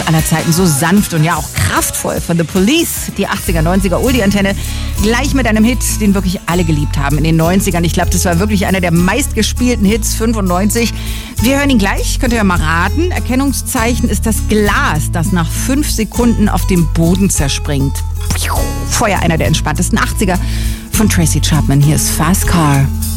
aller Zeiten, so sanft und ja auch kraftvoll von The Police. Die 80er, 90er Oldie-Antenne. Gleich mit einem Hit, den wirklich alle geliebt haben in den 90ern. Ich glaube, das war wirklich einer der meistgespielten Hits, 95. Wir hören ihn gleich, könnt ihr ja mal raten. Erkennungszeichen ist das Glas, das nach 5 Sekunden auf dem Boden zerspringt. Vorher einer der entspanntesten 80er von Tracy Chapman. Hier ist Fast Car.